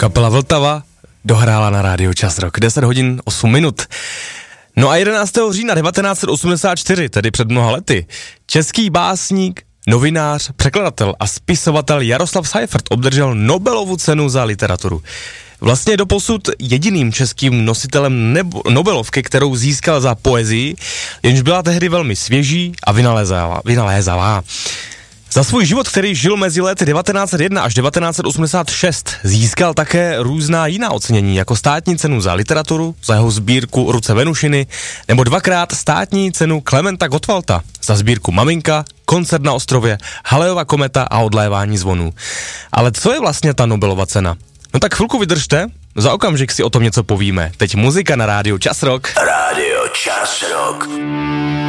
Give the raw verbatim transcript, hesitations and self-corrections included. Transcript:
Kapela Vltava dohrála na rádiu Čas Rock, deset hodin osm minut. No a jedenáctého října devatenáct set osmdesát čtyři, tedy před mnoha lety, český básník, novinář, překladatel a spisovatel Jaroslav Seifert obdržel Nobelovu cenu za literaturu. Vlastně doposud jediným českým nositelem nebo, Nobelovky, kterou získal za poezii, jenž byla tehdy velmi svěží a vynalézavá. vynalézavá. Za svůj život, který žil mezi lety devatenáct set jedna až devatenáct set osmdesát šest, získal také různá jiná ocenění, jako státní cenu za literaturu, za jeho sbírku Ruce Venušiny, nebo dvakrát státní cenu Klementa Gottwalta za sbírku Maminka, Koncert na ostrově, Halleyova kometa a Odlévání zvonů. Ale co je vlastně ta Nobelova cena? No tak chvilku vydržte, za okamžik si o tom něco povíme. Teď muzika na rádiu Čas Rock. Rádio Čas Rock.